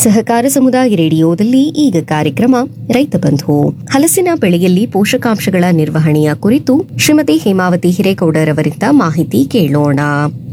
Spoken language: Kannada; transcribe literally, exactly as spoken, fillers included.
ಸಹಕಾರ ಸಮುದಾಯ ರೇಡಿಯೋದಲ್ಲಿ ಈಗ ಕಾರ್ಯಕ್ರಮ ರೈತ ಬಂಧು. ಹಲಸಿನ ಬೆಳೆಯಲ್ಲಿ ಪೋಷಕಾಂಶಗಳ ನಿರ್ವಹಣೆಯ ಕುರಿತು ಶ್ರೀಮತಿ ಹೇಮಾವತಿ ಹಿರೇಗೌಡರವರಿಂದ ಮಾಹಿತಿ ಕೇಳೋಣ.